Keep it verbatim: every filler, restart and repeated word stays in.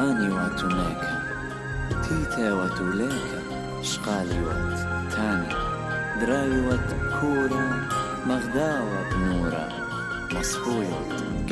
أني واتونيكا تيتا واتوليكا شقالي وات تاني دراي وات كورا مغداوة بنورا مصفوية